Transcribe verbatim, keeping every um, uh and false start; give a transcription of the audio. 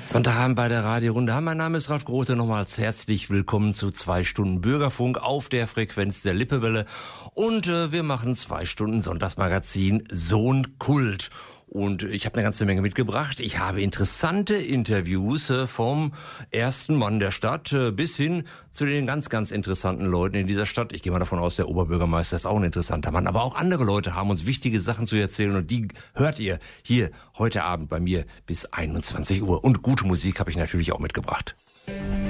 Sonntagabend bei der Radiorunde. Mein Name ist Ralf Grote. Nochmals herzlich willkommen zu zwei Stunden Bürgerfunk auf der Frequenz der Lippewelle. Und äh, wir machen zwei Stunden Sonntagsmagazin Sohn Kult. Und ich habe eine ganze Menge mitgebracht. Ich habe interessante Interviews äh, vom ersten Mann der Stadt äh, bis hin zu den ganz, ganz interessanten Leuten in dieser Stadt. Ich gehe mal davon aus, der Oberbürgermeister ist auch ein interessanter Mann. Aber auch andere Leute haben uns wichtige Sachen zu erzählen. Und die hört ihr hier heute Abend bei mir bis einundzwanzig Uhr. Und gute Musik habe ich natürlich auch mitgebracht.